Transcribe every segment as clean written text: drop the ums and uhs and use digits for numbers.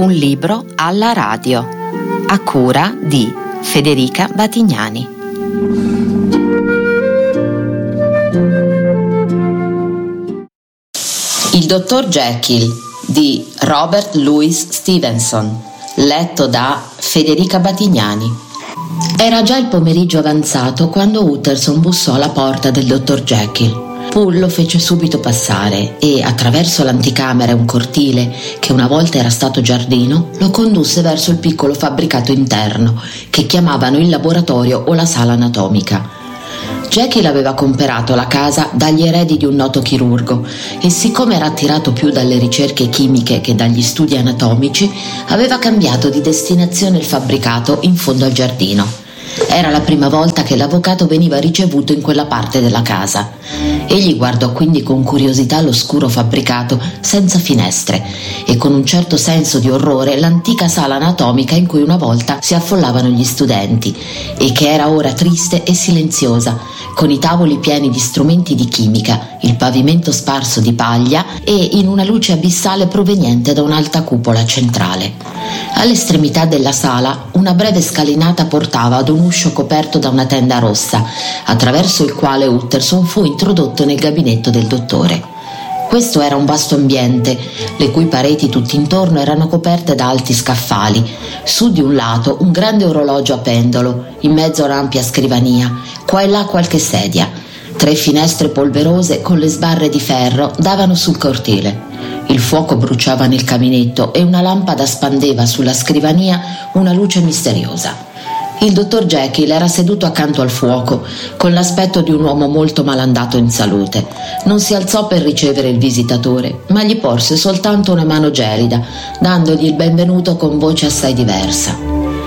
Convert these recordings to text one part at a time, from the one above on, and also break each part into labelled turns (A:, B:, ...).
A: Un libro alla radio, a cura di Federica Batignani. Il dottor Jekyll di Robert Louis Stevenson, letto da Federica Batignani. Era già il pomeriggio avanzato quando Utterson bussò alla porta del dottor Jekyll. Poole lo fece subito passare e, attraverso l'anticamera e un cortile che una volta era stato giardino, lo condusse verso il piccolo fabbricato interno che chiamavano il laboratorio o la sala anatomica. Jekyll aveva comperato la casa dagli eredi di un noto chirurgo e, siccome era attirato più dalle ricerche chimiche che dagli studi anatomici, aveva cambiato di destinazione il fabbricato in fondo al giardino. Era la prima volta che l'avvocato veniva ricevuto in quella parte della casa. Egli guardò quindi con curiosità l'oscuro fabbricato senza finestre e con un certo senso di orrore l'antica sala anatomica in cui una volta si affollavano gli studenti e che era ora triste e silenziosa, con i tavoli pieni di strumenti di chimica, il pavimento sparso di paglia e in una luce abissale proveniente da un'alta cupola centrale. All'estremità della sala una breve scalinata portava ad un uscio coperto da una tenda rossa, attraverso il quale Utterson fu introdotto nel gabinetto del dottore. Questo era un vasto ambiente, le cui pareti tutt'intorno erano coperte da alti scaffali. Su di un lato un grande orologio a pendolo, in mezzo a un'ampia scrivania, qua e là qualche sedia. 3 finestre polverose con le sbarre di ferro davano sul cortile. Il fuoco bruciava nel caminetto e una lampada spandeva sulla scrivania una luce misteriosa. Il dottor Jekyll era seduto accanto al fuoco, con l'aspetto di un uomo molto malandato in salute. Non si alzò per ricevere il visitatore, ma gli porse soltanto una mano gelida, dandogli il benvenuto con voce assai diversa.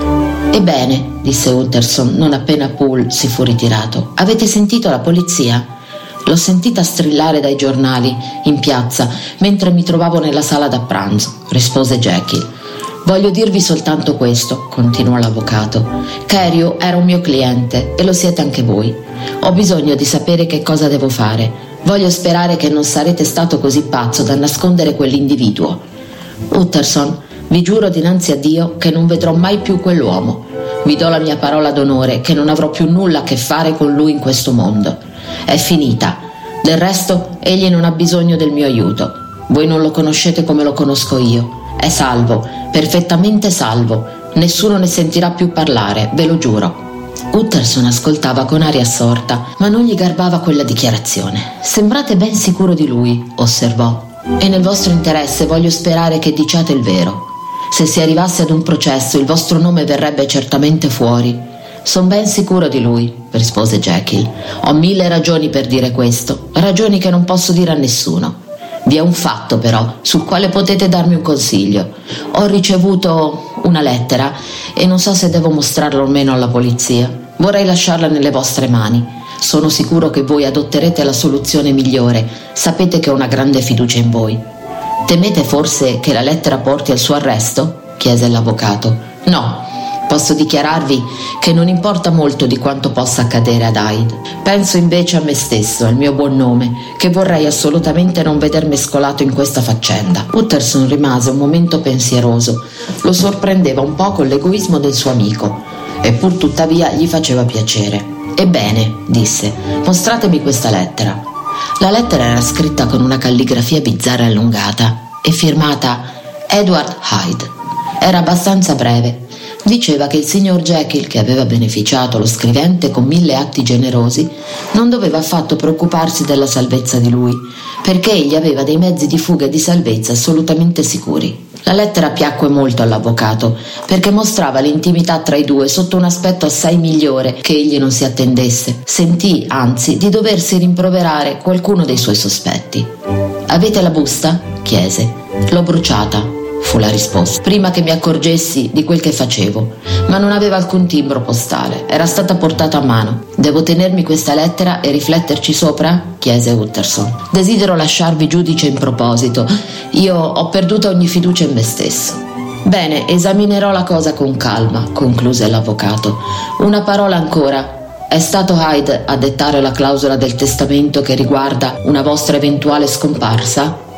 A: «Ebbene», disse Utterson, non appena Poole si fu ritirato, «avete sentito la polizia?» «L'ho sentita strillare dai giornali, in piazza, mentre mi trovavo nella sala da pranzo», rispose Jekyll. «Voglio dirvi soltanto questo», continuò l'avvocato. «Carew era un mio cliente e lo siete anche voi. Ho bisogno di sapere che cosa devo fare. Voglio sperare che non sarete stato così pazzo da nascondere quell'individuo. Utterson, vi giuro dinanzi a Dio che non vedrò mai più quell'uomo. Vi do la mia parola d'onore che non avrò più nulla a che fare con lui in questo mondo. È finita. Del resto, egli non ha bisogno del mio aiuto. Voi non lo conoscete come lo conosco io. È salvo, perfettamente salvo. Nessuno ne sentirà più parlare, ve lo giuro». Utterson ascoltava con aria assorta, ma non gli garbava quella dichiarazione. «Sembrate ben sicuro di lui», osservò. «E nel vostro interesse voglio sperare che diciate il vero. Se si arrivasse ad un processo, il vostro nome verrebbe certamente fuori». «Son ben sicuro di lui», rispose Jekyll. «Ho 1000 ragioni per dire questo, ragioni che non posso dire a nessuno. Vi è un fatto però sul quale potete darmi un consiglio. Ho ricevuto una lettera e non so se devo mostrarla o meno alla polizia. Vorrei lasciarla nelle vostre mani. Sono sicuro che voi adotterete la soluzione migliore. Sapete che ho una grande fiducia in voi». «Temete forse che la lettera porti al suo arresto?» chiese l'avvocato. «No. Posso dichiararvi che non importa molto di quanto possa accadere ad Hyde. Penso invece a me stesso, al mio buon nome, che vorrei assolutamente non veder mescolato in questa faccenda». Utterson rimase un momento pensieroso. Lo sorprendeva un po' con l'egoismo del suo amico, e pur tuttavia gli faceva piacere. «Ebbene», disse, «mostratemi questa lettera». La lettera era scritta con una calligrafia bizzarra e allungata e firmata Edward Hyde. Era abbastanza breve. Diceva che il signor Jekyll, che aveva beneficiato lo scrivente con 1000 atti generosi, non doveva affatto preoccuparsi della salvezza di lui, perché egli aveva dei mezzi di fuga e di salvezza assolutamente sicuri. La lettera piacque molto all'avvocato, perché mostrava l'intimità tra i due sotto un aspetto assai migliore che egli non si attendesse. Sentì, anzi, di doversi rimproverare qualcuno dei suoi sospetti. «Avete la busta?» chiese. «L'ho bruciata», fu la risposta, «prima che mi accorgessi di quel che facevo, ma non aveva alcun timbro postale, era stata portata a mano. Devo tenermi questa lettera e rifletterci sopra?» chiese Utterson. «Desidero lasciarvi giudice in proposito. Io ho perduto ogni fiducia in me stesso». «Bene, esaminerò la cosa con calma», concluse l'avvocato. «Una parola ancora. È stato Hyde a dettare la clausola del testamento che riguarda una vostra eventuale scomparsa?»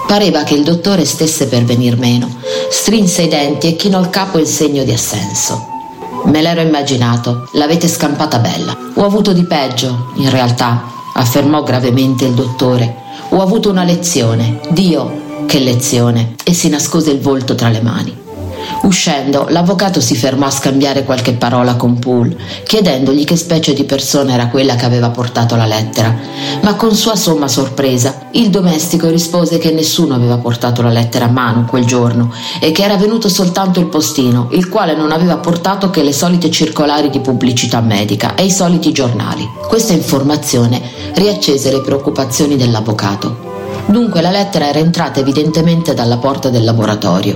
A: Pareva che il dottore stesse per venir meno. Strinse i denti e chinò il capo in segno di assenso. Me l'ero immaginato, l'avete scampata bella. Ho avuto di peggio, in realtà, affermò gravemente il dottore. Ho avuto una lezione. Dio, che lezione! E si nascose il volto tra le mani. Uscendo, l'avvocato si fermò a scambiare qualche parola con Poole, chiedendogli che specie di persona era quella che aveva portato la lettera, ma con sua somma sorpresa il domestico rispose che nessuno aveva portato la lettera a mano quel giorno e che era venuto soltanto il postino, il quale non aveva portato che le solite circolari di pubblicità medica e i soliti giornali. Questa informazione riaccese le preoccupazioni dell'avvocato. Dunque la lettera era entrata evidentemente dalla porta del laboratorio.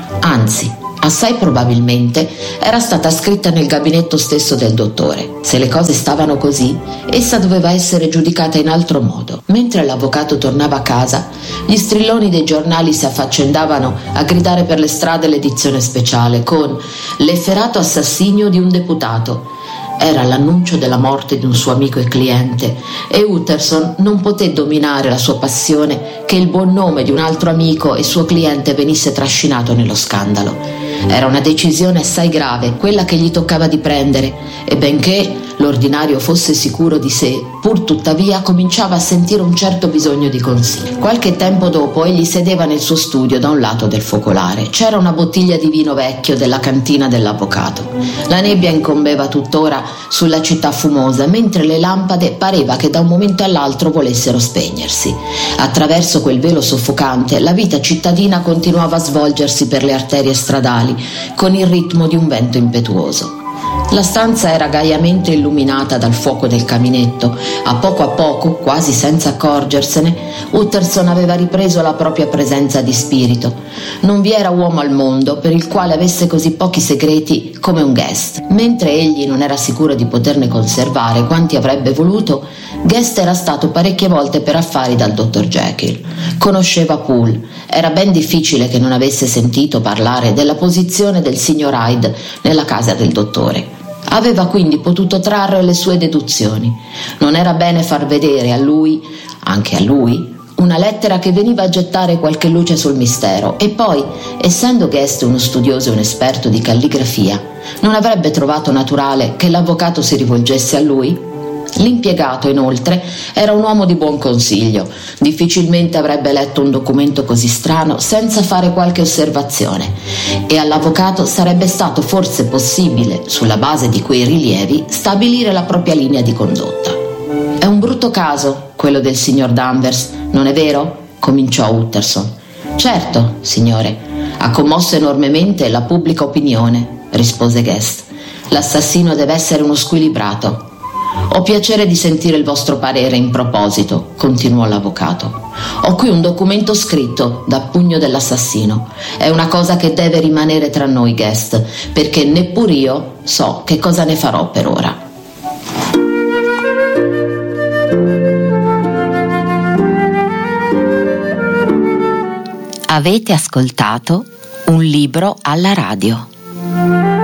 A: Anzi, assai probabilmente era stata scritta nel gabinetto stesso del dottore. Se le cose stavano così, essa doveva essere giudicata in altro modo. Mentre l'avvocato tornava a casa, gli strilloni dei giornali si affaccendavano a gridare per le strade l'edizione speciale con «L'efferato assassinio di un deputato». Era l'annuncio della morte di un suo amico e cliente e Utterson non poté dominare la sua passione che il buon nome di un altro amico e suo cliente venisse trascinato nello scandalo. Era una decisione assai grave, quella che gli toccava di prendere, e benché l'ordinario fosse sicuro di sé, pur tuttavia cominciava a sentire un certo bisogno di consiglio. Qualche tempo dopo egli sedeva nel suo studio da un lato del focolare. C'era una bottiglia di vino vecchio della cantina dell'avvocato. La nebbia incombeva tuttora sulla città fumosa, mentre le lampade pareva che da un momento all'altro volessero spegnersi. Attraverso quel velo soffocante la vita cittadina continuava a svolgersi per le arterie stradali con il ritmo di un vento impetuoso. La stanza era gaiamente illuminata dal fuoco del caminetto. A poco, quasi senza accorgersene, Utterson aveva ripreso la propria presenza di spirito. Non vi era uomo al mondo per il quale avesse così pochi segreti come un Guest. Mentre egli non era sicuro di poterne conservare quanti avrebbe voluto, Guest era stato parecchie volte per affari dal dottor Jekyll. Conosceva Poole. Era ben difficile che non avesse sentito parlare della posizione del signor Hyde nella casa del dottore. Aveva quindi potuto trarre le sue deduzioni. Non era bene far vedere a lui, anche a lui, una lettera che veniva a gettare qualche luce sul mistero, e poi, essendo Guest uno studioso e un esperto di calligrafia, non avrebbe trovato naturale che l'avvocato si rivolgesse a lui? L'impiegato, inoltre, era un uomo di buon consiglio. Difficilmente avrebbe letto un documento così strano senza fare qualche osservazione, e all'avvocato sarebbe stato forse possibile, sulla base di quei rilievi, stabilire la propria linea di condotta. «È un brutto caso, quello del signor Danvers, non è vero?» cominciò Utterson. «Certo, signore, ha commosso enormemente la pubblica opinione», rispose Guest. «L'assassino deve essere uno squilibrato». «Ho piacere di sentire il vostro parere in proposito», continuò l'avvocato. «Ho qui un documento scritto da pugno dell'assassino. È una cosa che deve rimanere tra noi, Guest, perché neppur io so che cosa ne farò per ora».
B: Avete ascoltato Un libro alla radio.